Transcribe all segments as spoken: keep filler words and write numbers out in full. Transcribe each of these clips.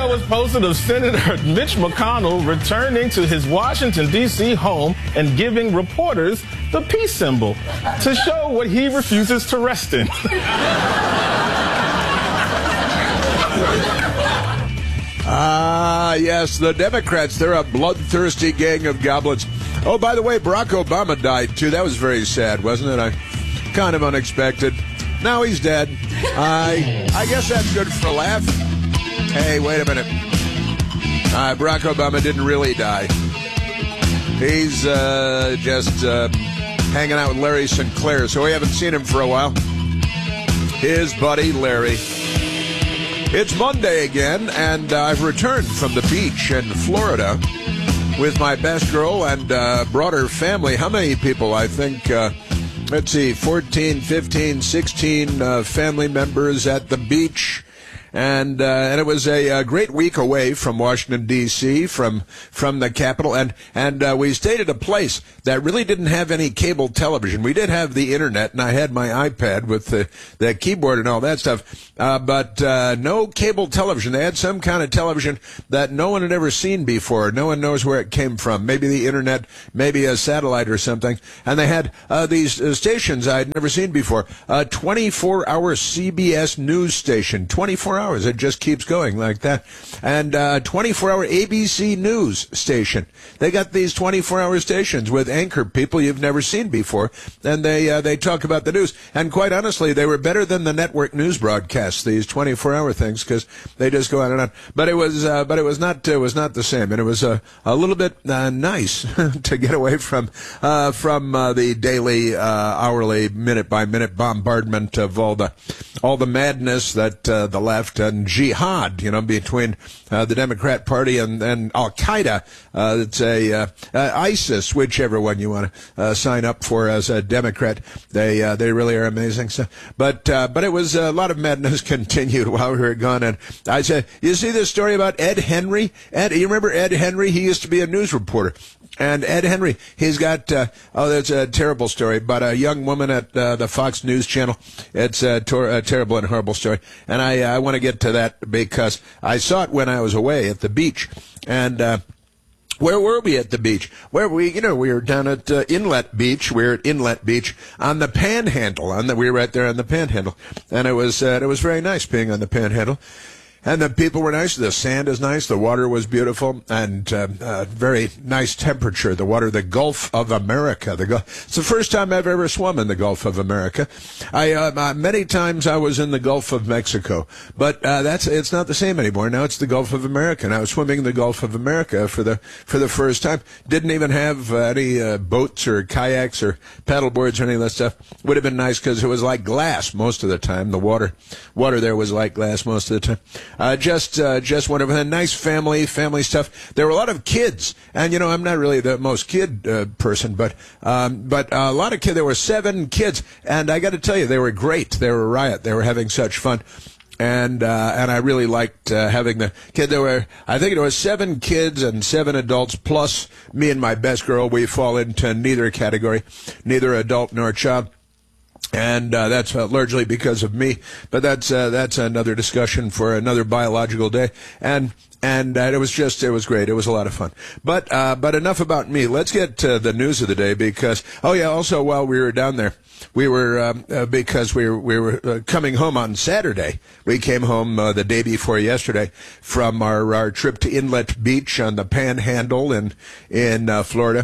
now was posted of Senator Mitch McConnell returning to his Washington, D C home and giving reporters the peace symbol to show what he refuses to rest in. Ah, uh, yes, the Democrats, they're a bloodthirsty gang of goblins. Oh, by the way, Barack Obama died, too. That was very sad, wasn't it? I, kind of unexpected. Now he's dead. I I guess that's good for a laugh. Hey, wait a minute. Uh, Barack Obama didn't really die. He's uh, just uh, hanging out with Larry Sinclair, so we haven't seen him for a while. His buddy, Larry. It's Monday again, and uh, I've returned from the beach in Florida with my best girl and uh, broader family. How many people? I think, uh, let's see, fourteen, fifteen, sixteen uh, family members at the beach. And uh, and it was a, a great week away from Washington, D C, from from the capital. And, and uh, we stayed at a place that really didn't have any cable television. We did have the Internet, and I had my iPad with the, the keyboard and all that stuff. Uh, but uh, no cable television. They had some kind of television that no one had ever seen before. No one knows where it came from. Maybe the Internet, maybe a satellite or something. And they had uh, these uh, stations I'd never seen before. A twenty-four hour C B S news station. twenty-four hours. It just keeps going like that. And uh twenty-four hour A B C News station. They got these twenty-four hour stations with anchor people you've never seen before. And they uh, they talk about the news. And quite honestly, they were better than the network news broadcasts, these twenty-four hour things, because they just go on and on. But it was uh, but it was not it was not the same. And it was uh, a little bit uh, nice to get away from uh, from uh, the daily, uh, hourly, minute by minute bombardment of all the all the madness that uh, the left and jihad, you know, between uh, the Democrat Party and, and Al-Qaeda. Uh, it's a uh, uh, ISIS, whichever one you want to uh, sign up for as a Democrat. They uh, they really are amazing. So, but uh, but it was a lot of madness continued while we were gone. And I said, you see this story about Ed Henry? Ed, you remember Ed Henry? He used to be a news reporter. And Ed Henry, he's got, uh, oh, that's a terrible story, but a young woman at uh, the Fox News Channel. It's a, tor- a terrible and horrible story. And I, uh, I want to get to that because I saw it when I was away at the beach. And, uh, where were we at the beach? Where we, you know, we were down at uh, Inlet Beach. We were at Inlet Beach on the Panhandle. On the, we were right there on the Panhandle. And it was, uh, it was very nice being on the Panhandle. And the people were nice. The sand is nice. The water was beautiful and uh, uh, very nice temperature. The water, the Gulf of America. The Gulf. It's the first time I've ever swum in the Gulf of America. I uh, uh, many times I was in the Gulf of Mexico, but uh, that's it's not the same anymore. Now it's the Gulf of America. And I was swimming in the Gulf of America for the for the first time. Didn't even have uh, any uh, boats or kayaks or paddle boards or any of that stuff. Would have been nice because it was like glass most of the time. The water water there was like glass most of the time. Uh, just, uh, just wonderful. A nice family, family stuff. There were a lot of kids, and you know, I'm not really the most kid uh, person, but, um, but uh, a lot of kids. There were seven kids, and I got to tell you, they were great. They were a riot. They were having such fun. And, uh, and I really liked, uh, having the kid. There were, I think there were seven kids and seven adults, plus me and my best girl. We fall into neither category, neither adult nor child. And uh, that's uh, largely because of me, but that's uh, that's another discussion for another biological day. And and uh, it was just it was great. It was a lot of fun. But uh, but enough about me. Let's get to the news of the day because oh yeah. Also, while we were down there, we were um, uh, because we were we were uh, coming home on Saturday. We came home uh, the day before yesterday from our our trip to Inlet Beach on the Panhandle in in uh, Florida.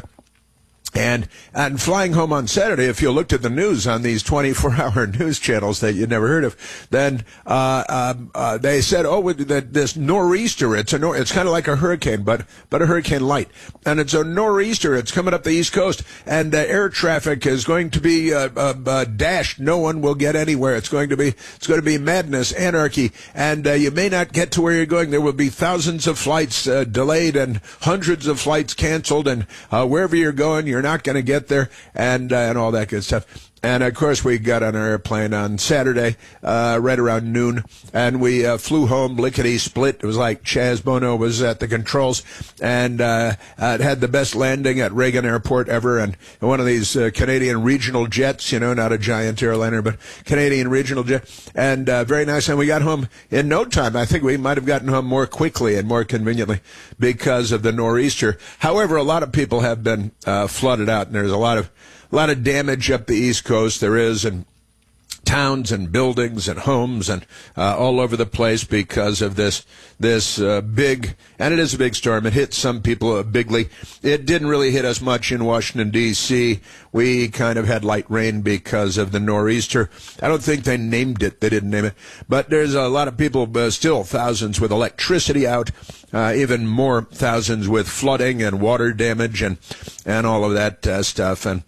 And and flying home on Saturday, if you looked at the news on these twenty-four hour news channels that you never heard of, then uh, um, uh, they said, oh, that this nor'easter, it's a nor- it's kind of like a hurricane, but but a hurricane light, and it's a nor'easter. It's coming up the East Coast, and uh, air traffic is going to be uh, uh, uh, dashed. No one will get anywhere. It's going to be it's going to be madness, anarchy, and uh, you may not get to where you're going. There will be thousands of flights uh, delayed and hundreds of flights canceled, and uh, wherever you're going, you're not going to get there, and uh, and all that good stuff. And, of course, we got on our airplane on Saturday, uh, right around noon, and we uh, flew home lickety-split. It was like Chaz Bono was at the controls, and uh, uh, it had the best landing at Reagan Airport ever, and one of these uh, Canadian regional jets, you know, not a giant airliner, but Canadian regional jet, and uh, very nice. And we got home in no time. I think we might have gotten home more quickly and more conveniently because of the nor'easter. However, a lot of people have been uh, flooded out, and there's a lot of A lot of damage up the East Coast. There is, and towns and buildings and homes and uh, all over the place because of this this uh, big, and it is a big storm. It hit some people uh, bigly. It didn't really hit us much in Washington, D C We kind of had light rain because of the nor'easter. I don't think they named it. They didn't name it. But there's a lot of people, uh, still thousands with electricity out, uh, even more thousands with flooding and water damage and, and all of that uh, stuff. And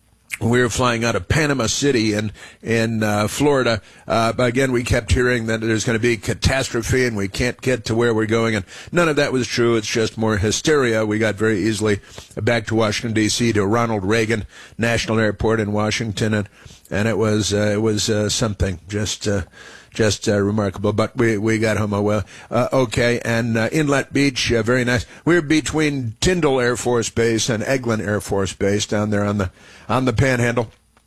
we were flying out of Panama City in in uh, Florida. Uh, but again, we kept hearing that there's going to be catastrophe and we can't get to where we're going. And none of that was true. It's just more hysteria. We got very easily back to Washington, D C to Ronald Reagan National Airport in Washington. And, and it was uh, it was uh, something just uh, just uh, remarkable. But we, we got home uh, well, uh, okay. And uh, Inlet Beach, uh, very nice. We were between Tyndall Air Force Base and Eglin Air Force Base down there on the on the Panhandle.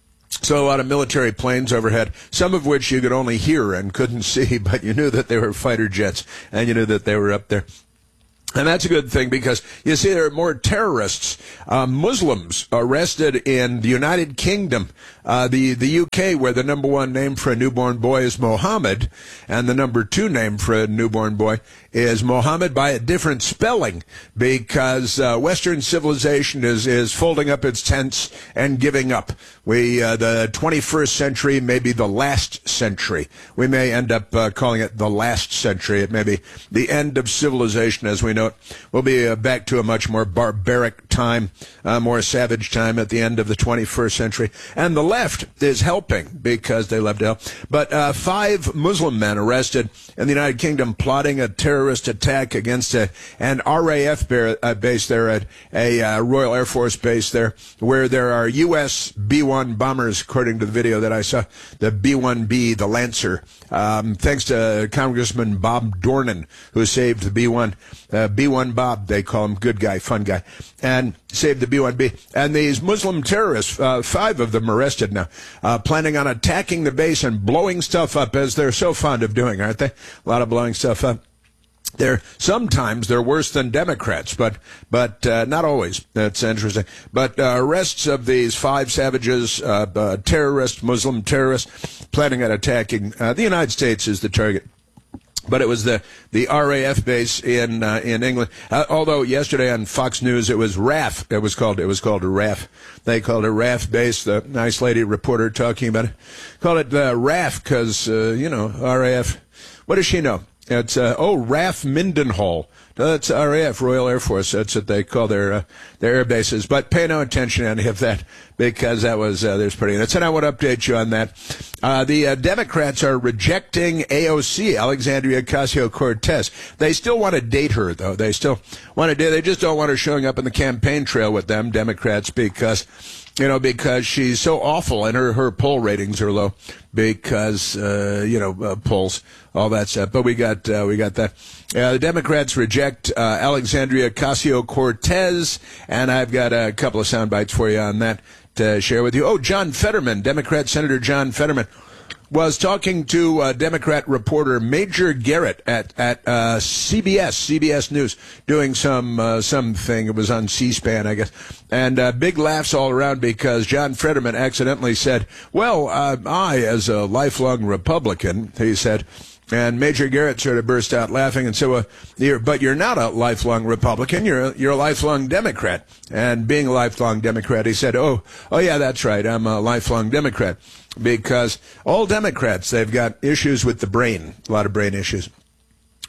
So a lot of military planes overhead, some of which you could only hear and couldn't see, but you knew that they were fighter jets, and you knew that they were up there. And that's a good thing because, you see, there are more terrorists, uh, Muslims arrested in the United Kingdom, uh, the, the U K, where the number one name for a newborn boy is Mohammed, and the number two name for a newborn boy is Mohammed by a different spelling, because uh, Western civilization is, is folding up its tents and giving up. We, uh, the twenty-first century may be the last century. We may end up uh, calling it the last century. It may be the end of civilization as we know it. We'll be uh, back to a much more barbaric time, uh, more savage time at the end of the twenty-first century. And the left is helping because they love to help. But uh, five Muslim men arrested in the United Kingdom plotting a terrorist attack against a, an R A F bear, uh, base there, at a uh, Royal Air Force base there, where there are U S B one bombers, according to the video that I saw, the B one B, the Lancer. Um, thanks to Congressman Bob Dornan, who saved the B one. Uh, B one Bob, they call him, good guy, fun guy, and saved the B one B. And these Muslim terrorists, uh, five of them arrested now, uh, planning on attacking the base and blowing stuff up, as they're so fond of doing, aren't they? A lot of blowing stuff up. They're sometimes they're worse than Democrats, but but uh, not always. That's interesting. But uh, arrests of these five savages, uh, uh, terrorists, Muslim terrorists, planning on attacking uh, the United States is the target. But it was the, the R A F base in uh, in England. Uh, although yesterday on Fox News it was R A F. It was called it was called a R A F. They called it R A F base. The nice lady reporter talking about it called it uh, R A F because uh, you know R A F. What does she know? It's uh, oh R A F Mendenhall. No, that's R A F, Royal Air Force. That's what they call their uh, their air bases. But pay no attention to any of that because that was uh, there's pretty. And I want to update you on that. Uh, the uh, Democrats are rejecting A O C, Alexandria Ocasio-Cortez. They still want to date her, though. They still want to date. They just don't want her showing up in the campaign trail with them, Democrats, because. You know, because she's so awful and her, her poll ratings are low because, uh, you know, uh, polls, all that stuff. But we got, uh, we got that. Uh, the Democrats reject, uh, Alexandria Ocasio-Cortez, and I've got a couple of sound bites for you on that to share with you. Oh, John Fetterman, Democrat Senator John Fetterman, was talking to uh, Democrat reporter Major Garrett at at uh, C B S C B S News, doing some uh, something. It was on C-SPAN, I guess, and uh, big laughs all around because John Fetterman accidentally said, "Well, uh, I, as a lifelong Republican," he said. And Major Garrett sort of burst out laughing and said, well, you're, but you're not a lifelong Republican. You're a, you're a lifelong Democrat. And being a lifelong Democrat, he said, oh, oh yeah, that's right. I'm a lifelong Democrat. Because all Democrats, they've got issues with the brain, a lot of brain issues.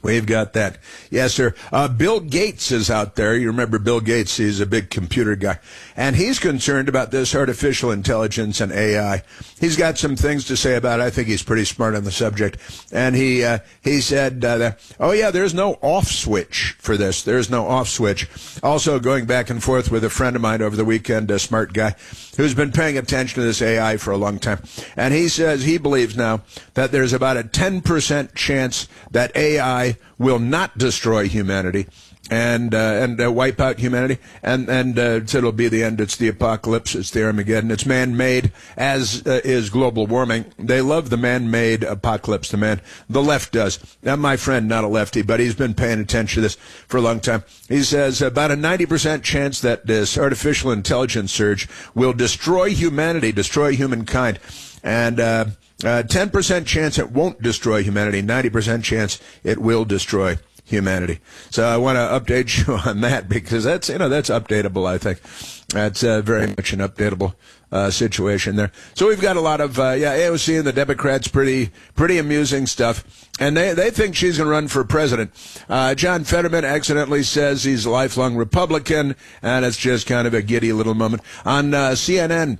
We've got that. Yes, sir. Uh, Bill Gates is out there. You remember Bill Gates? He's a big computer guy. And he's concerned about this artificial intelligence and A I. He's got some things to say about it. I think he's pretty smart on the subject. And he uh, he said, uh, that, oh, yeah, there's no off switch for this. There's no off switch. Also, going back and forth with a friend of mine over the weekend, a smart guy, who's been paying attention to this A I for a long time. And he says he believes now that there's about a ten percent chance that A I will not destroy humanity and uh, and uh, wipe out humanity, and and uh, so it'll be the end. It's the apocalypse. It's the Armageddon. It's man-made, as uh, is global warming. They love the man-made apocalypse. The man, the left does. Now, my friend, not a lefty, but he's been paying attention to this for a long time. He says about a ninety percent chance that this artificial intelligence surge will destroy humanity, destroy humankind, and uh, uh, ten percent chance it won't destroy humanity. ninety percent chance it will destroy humanity. So I want to update you on that, because that's, you know, that's updatable, I think. That's uh, very much an updatable uh, situation there. So we've got a lot of, uh, yeah, A O C and the Democrats, pretty pretty amusing stuff. And they, they think she's going to run for president. Uh, John Fetterman accidentally says he's a lifelong Republican, and it's just kind of a giddy little moment. On uh, C N N,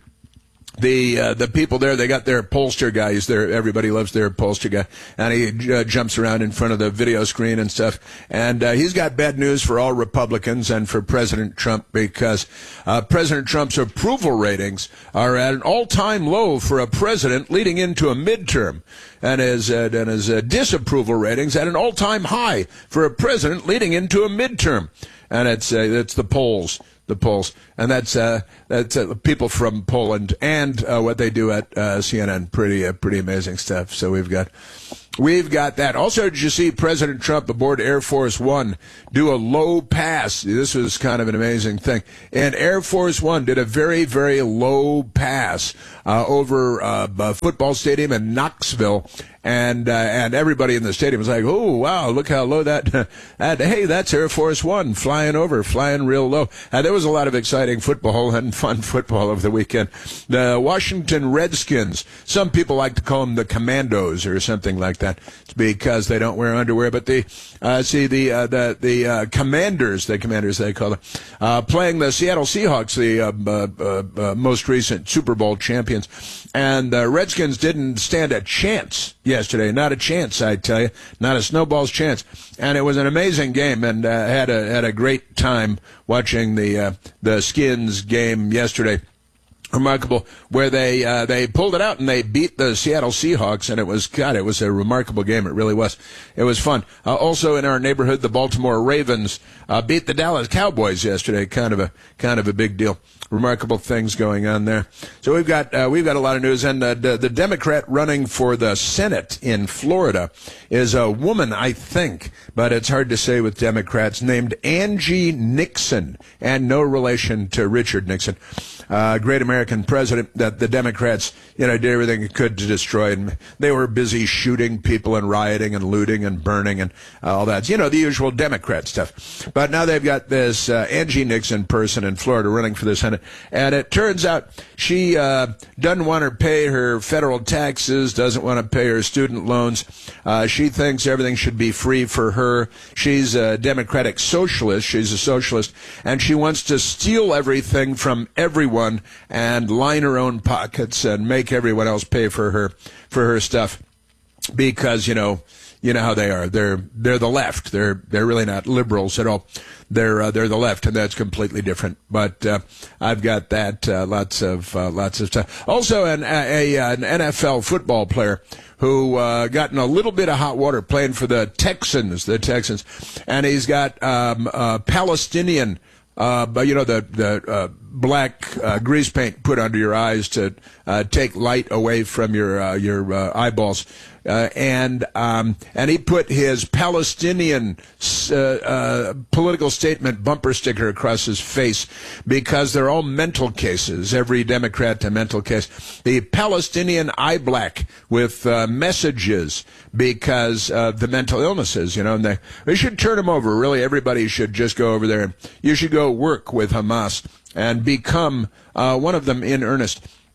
The uh, the people there, they got their pollster guy. He's there. Everybody loves their pollster guy, and he uh, jumps around in front of the video screen and stuff. And uh, he's got bad news for all Republicans and for President Trump, because uh, President Trump's approval ratings are at an all-time low for a president leading into a midterm, and his uh, and his uh, disapproval ratings at an all-time high for a president leading into a midterm. And it's uh, it's the polls. The polls, and that's uh, that's uh, people from Poland, and uh, what they do at uh, C N N. Pretty uh, pretty amazing stuff. So we've got we've got that. Also, did you see President Trump aboard Air Force One do a low pass? This was kind of an amazing thing. And Air Force One did a very very low pass uh, over uh, a football stadium in Knoxville. And uh, and everybody in the stadium was like, oh, wow, look how low that, that, hey, that's Air Force One flying over, flying real low. Uh, there was a lot of exciting football and fun football over the weekend. The Washington Redskins, some people like to call them the Commandos or something like that. It's because they don't wear underwear. But the, uh, see, the uh, the, the uh, Commanders, the Commanders they call them, uh, playing the Seattle Seahawks, the uh, uh, uh, most recent Super Bowl champions. And the Redskins didn't stand a chance yesterday. Not a chance, I tell you. Not a snowball's chance. And it was an amazing game, and uh, had a had a great time watching the uh, the Skins game yesterday. Remarkable, where they uh, they pulled it out and they beat the Seattle Seahawks, and it was, God, it was a remarkable game. It really was. It was fun. Uh, also in our neighborhood, the Baltimore Ravens uh, beat the Dallas Cowboys yesterday. Kind of a kind of a big deal. Remarkable things going on there. So we've got uh, we've got a lot of news, and uh, the, the Democrat running for the Senate in Florida is a woman, I think, but it's hard to say with Democrats, named Angie Nixon, and no relation to Richard Nixon. Uh, great American president that the Democrats, you know, did everything they could to destroy. And they were busy shooting people and rioting and looting and burning and all that. You know, the usual Democrat stuff. But now they've got this uh, Angie Nixon person in Florida running for the Senate. And it turns out she uh, doesn't want to pay her federal taxes, doesn't want to pay her student loans. Uh, she thinks everything should be free for her. She's a Democratic socialist. She's a socialist. And she wants to steal everything from everyone and line her own pockets and make everyone else pay for her for her stuff, because you know you know how they are. They're they're the left. They're they're really not liberals at all. They're uh, they're the left, and that's completely different. But uh, I've got that uh, lots of uh, lots of stuff. Also, an a, a an N F L football player who uh, got in a little bit of hot water playing for the Texans, the Texans, and he's got um, uh, Palestinian. Uh, but you know, the, the, uh, black, uh, grease paint put under your eyes to, uh, take light away from your, uh, your, uh, eyeballs. Uh, and, um, and he put his Palestinian, uh, uh, political statement bumper sticker across his face, because they're all mental cases. Every Democrat a mental case. The Palestinian eye black with, uh, messages because of the mental illnesses, you know, and they, they should turn them over. Really, everybody should just go over there. You should go work with Hamas and become, uh, one of them in earnest.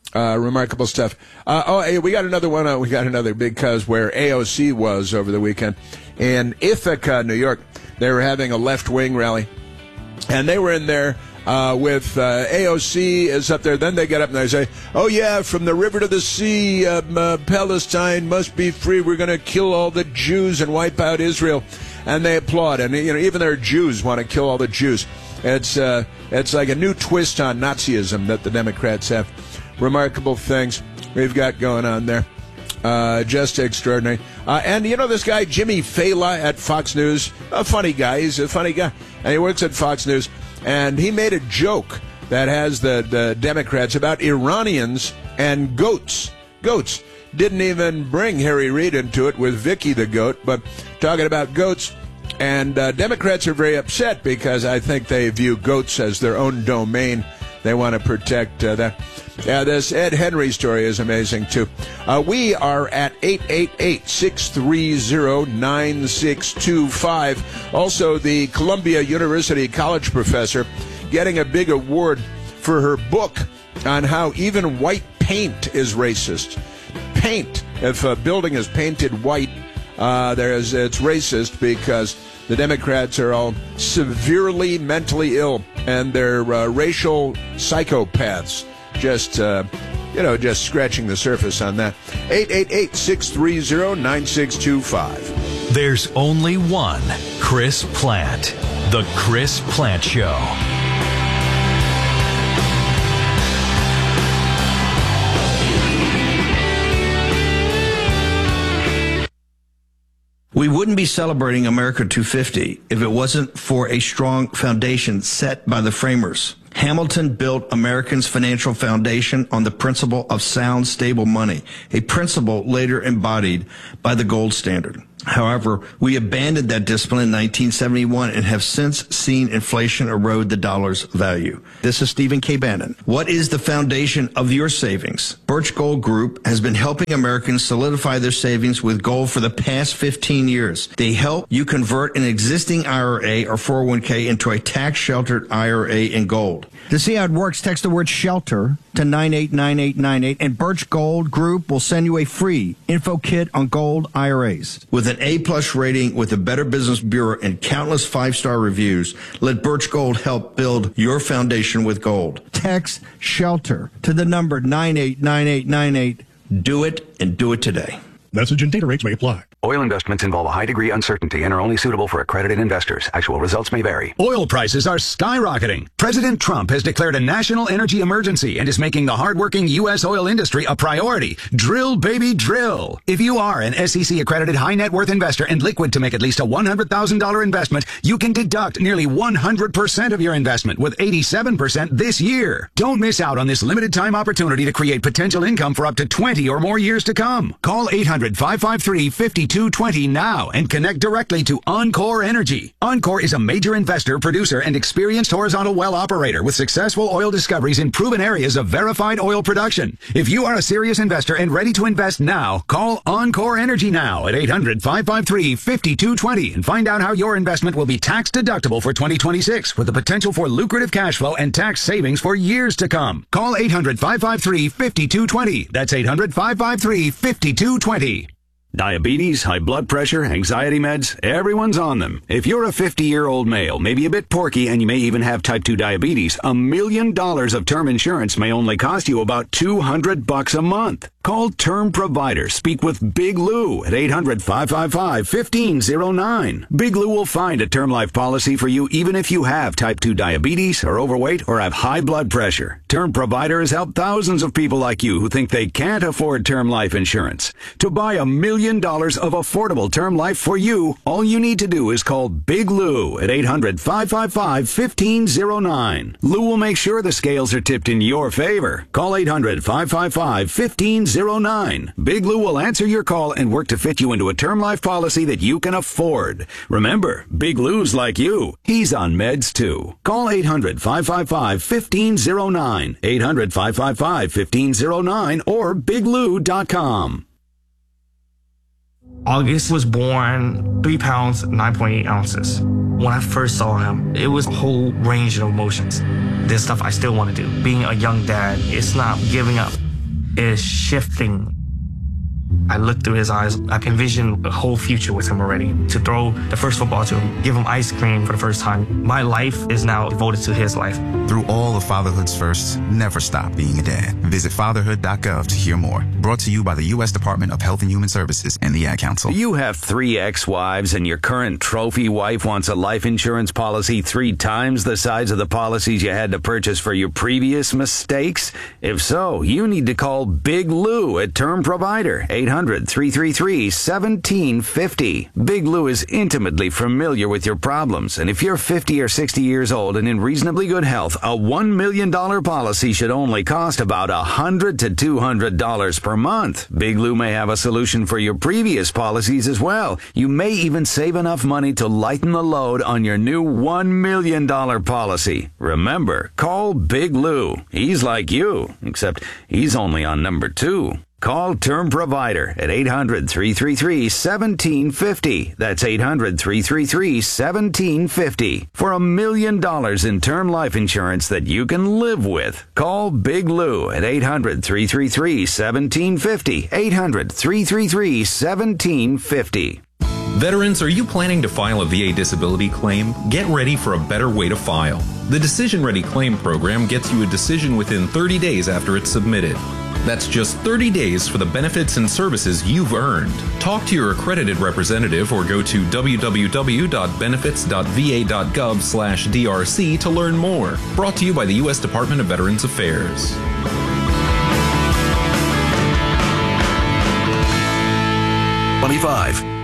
Uh, remarkable stuff. Uh, oh, hey, we got another one. Uh, we got another big cause where A O C was over the weekend in Ithaca, New York. They were having a left-wing rally, and they were in there uh, with uh, A O C is up there. Then they get up and they say, "Oh yeah, from the river to the sea, um, uh, Palestine must be free. We're going to kill all the Jews and wipe out Israel." And they applaud, and you know even their Jews want to kill all the Jews. It's uh, it's like a new twist on Nazism that the Democrats have. Remarkable things we've got going on there. Uh, just extraordinary. Uh, and you know this guy, Jimmy Fallon at Fox News, a funny guy. He's a funny guy. And he works at Fox News. And he made a joke that has the, the Democrats about Iranians and goats. Goats. Didn't even bring Harry Reid into it with Vicky the goat, but talking about goats. And uh, Democrats are very upset because I think they view goats as their own domain. They want to protect uh, that. Yeah, this Ed Henry story is amazing, too. Uh, we are at eight eight eight, six three zero, nine six two five. Also, the Columbia University college professor getting a big award for her book on how even white paint is racist. Paint. If a building is painted white, uh, there's it's racist because the Democrats are all severely mentally ill and they're uh, racial psychopaths. Just, uh, you know, just scratching the surface on that. eight eight eight, six three zero, nine six two five. There's only one Chris Plante. The Chris Plante Show. We wouldn't be celebrating America two fifty if it wasn't for a strong foundation set by the framers. Hamilton built Americans' financial foundation on the principle of sound, stable money, a principle later embodied by the gold standard. However, we abandoned that discipline in nineteen seventy-one and have since seen inflation erode the dollar's value. This is Stephen K. Bannon. What is the foundation of your savings? Birch Gold Group has been helping Americans solidify their savings with gold for the past fifteen years. They help you convert an existing I R A or four oh one k into a tax-sheltered I R A in gold. To see how it works, text the word SHELTER to nine eight nine eight nine eight, and Birch Gold Group will send you a free info kit on gold I R As. With an A-plus rating with the Better Business Bureau and countless five-star reviews, let Birch Gold help build your foundation with gold. Text SHELTER to the number nine eight nine eight nine eight. Do it, and do it today. Message and data rates may apply. Oil investments involve a high degree of uncertainty and are only suitable for accredited investors. Actual results may vary. Oil prices are skyrocketing. President Trump has declared a national energy emergency and is making the hardworking U S oil industry a priority. Drill, baby, drill. If you are an S E C accredited high net worth investor and liquid to make at least a one hundred thousand dollars investment, you can deduct nearly one hundred percent of your investment with eighty-seven percent this year. Don't miss out on this limited time opportunity to create potential income for up to twenty or more years to come. Call eight hundred, five five three, five two two zero now and connect directly to Encore Energy. Encore is a major investor, producer, and experienced horizontal well operator with successful oil discoveries in proven areas of verified oil production. If you are a serious investor and ready to invest now, call Encore Energy now at eight hundred, five five three, five two two zero and find out how your investment will be tax deductible for twenty twenty-six with the potential for lucrative cash flow and tax savings for years to come. Call eight hundred, five five three, five two two zero. That's eight hundred, five five three, five two two zero. Diabetes, high blood pressure, anxiety meds, everyone's on them. If you're a fifty-year-old male, maybe a bit porky, and you may even have type two diabetes, a million dollars of term insurance may only cost you about two hundred bucks a month. Call Term Provider. Speak with Big Lou at eight hundred, five five five, one five zero nine. Big Lou will find a term life policy for you even if you have type two diabetes, are overweight, or have high blood pressure. Term Provider has helped thousands of people like you who think they can't afford term life insurance. To buy a million dollars of affordable term life for you, all you need to do is call Big Lou at eight hundred, five five five, one five zero nine. Lou will make sure the scales are tipped in your favor. Call eight hundred, five five five, one five zero nine. Big Lou will answer your call and work to fit you into a term life policy that you can afford. Remember, Big Lou's like you. He's on meds too. Call eight hundred, five five five, one five zero nine. eight hundred, five five five, one five zero nine or big lou dot com. August was born three pounds, nine point eight ounces. When I first saw him, it was a whole range of emotions. There's stuff I still want to do. Being a young dad, it's not giving up. is shifting. I look through his eyes. I can envision a whole future with him already. To throw the first football to him, give him ice cream for the first time. My life is now devoted to his life. Through all of fatherhood's firsts, never stop being a dad. Visit fatherhood dot gov to hear more. Brought to you by the U S Department of Health and Human Services and the Ad Council. You have three ex-wives and your current trophy wife wants a life insurance policy three times the size of the policies you had to purchase for your previous mistakes? If so, you need to call Big Lou at Term Provider, eight hundred, three three three, one seven five zero. Big Lou is intimately familiar with your problems, and if you're fifty or sixty years old and in reasonably good health, a one million dollars policy should only cost about one hundred to two hundred dollars per month. Big Lou may have a solution for your previous policies as well. You may even save enough money to lighten the load on your new one million dollars policy. Remember, call Big Lou. He's like you, except he's only on number two. Call Term Provider at eight hundred, three three three, one seven five zero. That's eight hundred, three three three, one seven five zero. For a million dollars in term life insurance that you can live with. Call Big Lou at eight hundred, three three three, one seven five zero. eight hundred, three three three, one seven five zero. Veterans, are you planning to file a V A disability claim? Get ready for a better way to file. The Decision Ready Claim Program gets you a decision within thirty days after it's submitted. That's just thirty days for the benefits and services you've earned. Talk to your accredited representative or go to w w w dot benefits dot v a dot gov slash d r c to learn more. Brought to you by the U S Department of Veterans Affairs. twenty-five.